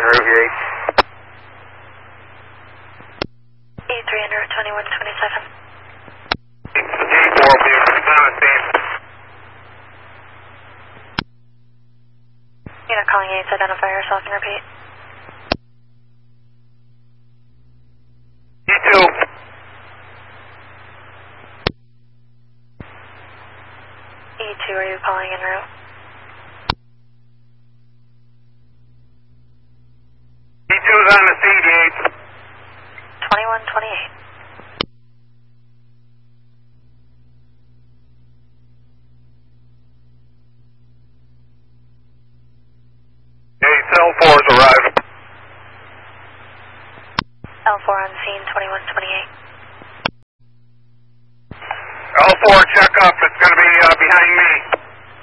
route, Yates. E3 en route 2127. G4 will be on the scene. Unit calling Yates, identify yourself and repeat. E2. E2, are you calling en route? E2 is on the scene, Yates. 2128. L4 is arriving. L4 on scene, 2128. L4, check up. It's going to be behind me.